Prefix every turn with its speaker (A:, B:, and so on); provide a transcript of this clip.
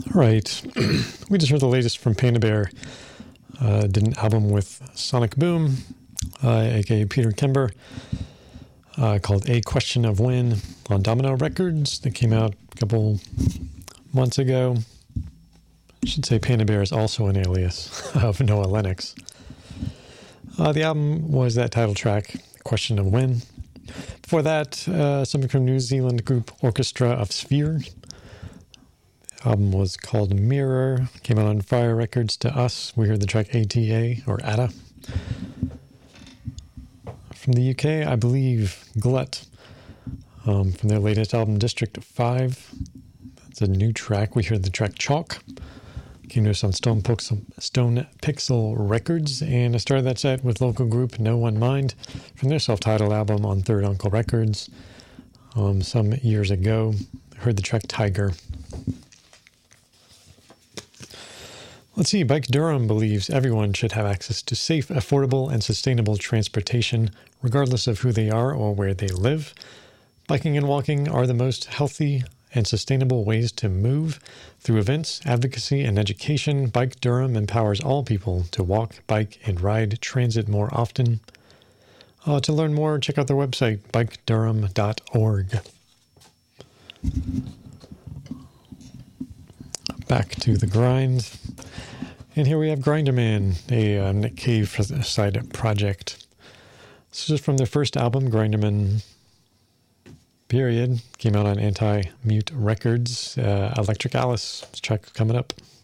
A: All right. We just heard the latest from Panda Bear. Did an album with Sonic Boom, aka Peter Kember, called A Question of When on Domino Records that came out a couple months ago. I should say Panda Bear is also an alias of Noah Lennox. The album was that title track, A Question of When. Before that, something from New Zealand group Orchestra of Sphere. Album was called Mirror, came out on Fire Records to us. We heard the track ATA, or ATA. From the UK, I believe Glut, from their latest album District 5. That's a new track. We heard the track Chalk. Came to us on Stone Pixel Records, and I started that set with local group No One Mind from their self-titled album on Third Uncle Records some years ago. I heard the track Tiger. Let's see, Bike Durham believes everyone should have access to safe, affordable, and sustainable transportation, regardless of who they are or where they live. Biking and walking are the most healthy and sustainable ways to move. Through events, advocacy, and education, Bike Durham empowers all people to walk, bike, and ride transit more often. To learn more, check out their website, bikedurham.org. Back to the grind. And here we have Grinderman, a Nick Cave side project. This is from their first album, Grinderman Period. Came out on Anti-Mute Records. Electric Alice. This track coming up.